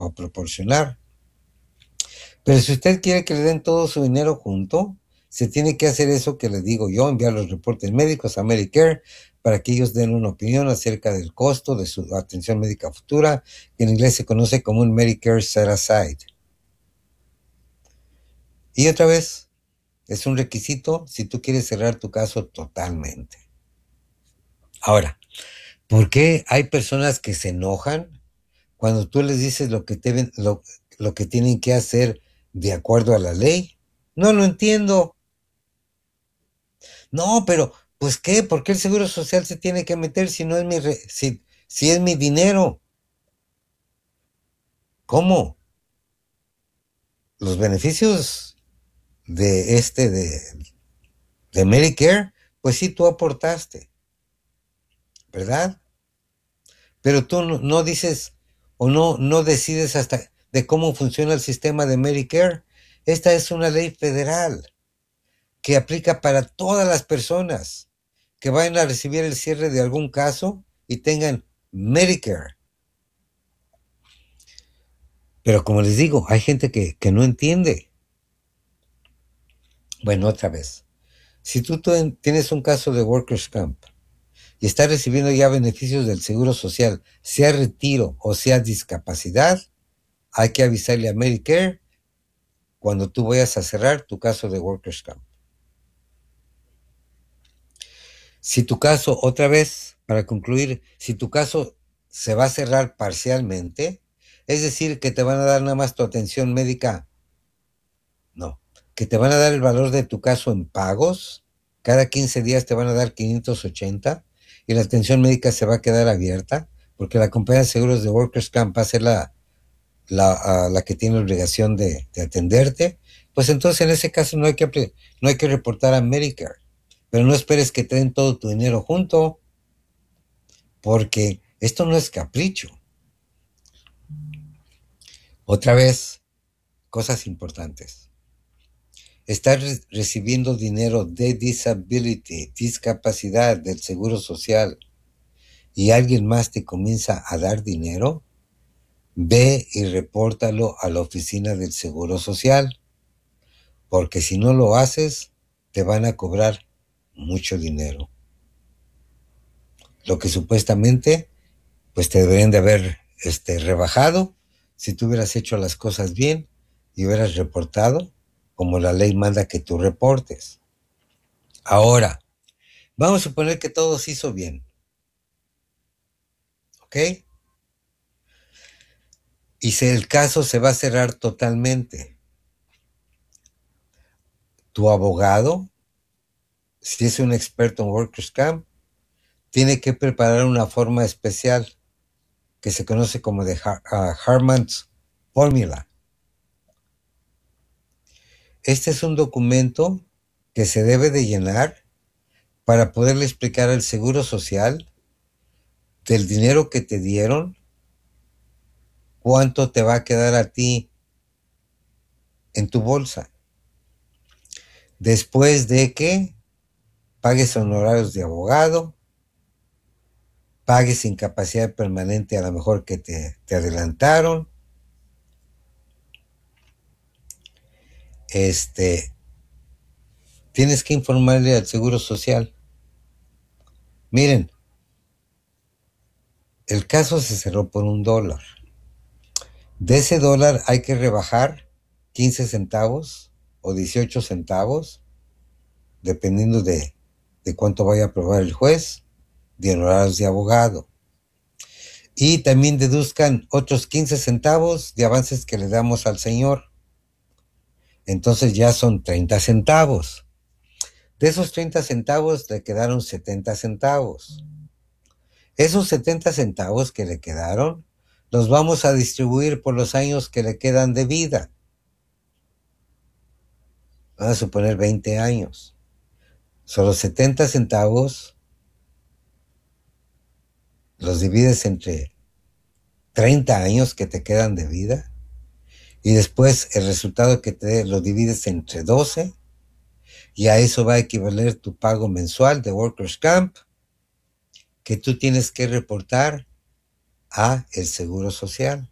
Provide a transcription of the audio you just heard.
o proporcionar. Pero si usted quiere que le den todo su dinero junto, se tiene que hacer eso que le digo yo, enviar los reportes médicos a Medicare para que ellos den una opinión acerca del costo de su atención médica futura, que en inglés se conoce como un Medicare Set Aside. Y otra vez, es un requisito si tú quieres cerrar tu caso totalmente. Ahora, ¿por qué hay personas que se enojan cuando tú les dices lo que tienen que hacer de acuerdo a la ley? No lo entiendo. No, pero, pues qué, ¿por qué el Seguro Social se tiene que meter si no es si es mi dinero? ¿Cómo? Los beneficios de de Medicare, pues sí, tú aportaste, ¿verdad? Pero tú no dices o no decides hasta de cómo funciona el sistema de Medicare. Esta es una ley federal que aplica para todas las personas que vayan a recibir el cierre de algún caso y tengan Medicare. Pero como les digo, hay gente que no entiende. Bueno, otra vez, si tú tienes un caso de Workers' Comp y estás recibiendo ya beneficios del Seguro Social, sea retiro o sea discapacidad, hay que avisarle a Medicare cuando tú vayas a cerrar tu caso de Workers' Comp. Si tu caso, otra vez, para concluir, si tu caso se va a cerrar parcialmente, es decir, que te van a dar nada más tu atención médica, no, que te van a dar el valor de tu caso en pagos, cada 15 días te van a dar 580 y la atención médica se va a quedar abierta, porque la compañía de seguros de Workers' Comp va a ser la que tiene obligación de atenderte, pues entonces en ese caso no hay que reportar a Medicare. Pero no esperes que te den todo tu dinero junto, porque esto no es capricho. Otra vez, cosas importantes. Estás recibiendo dinero de disability, discapacidad del Seguro Social, y alguien más te comienza a dar dinero, ve y repórtalo a la oficina del Seguro Social, porque si no lo haces, te van a cobrar mucho dinero. Lo que supuestamente, pues te deberían de haber rebajado si tú hubieras hecho las cosas bien y hubieras reportado como la ley manda que tú reportes. Ahora, vamos a suponer que todo se hizo bien, ¿ok? Y si el caso se va a cerrar totalmente, tu abogado, si es un experto en Workers' Comp, tiene que preparar una forma especial que se conoce como de Harman's Formula. Este es un documento que se debe de llenar para poderle explicar al Seguro Social del dinero que te dieron, cuánto te va a quedar a ti en tu bolsa. Después de que pagues honorarios de abogado, pagues incapacidad permanente a lo mejor que te adelantaron, tienes que informarle al Seguro Social. Miren, el caso se cerró por $1. De ese dólar hay que rebajar 15 centavos o 18 centavos, dependiendo de cuánto vaya a aprobar el juez, de honorarios de abogado. Y también deduzcan otros 15 centavos de avances que le damos al señor. Entonces ya son 30 centavos. De esos 30 centavos le quedaron 70 centavos. Esos 70 centavos que le quedaron los vamos a distribuir por los años que le quedan de vida. Vamos a suponer 20 años. Solo 70 centavos los divides entre 30 años que te quedan de vida y después el resultado que te dé lo divides entre 12 y a eso va a equivaler tu pago mensual de Workers' Comp que tú tienes que reportar a el Seguro Social.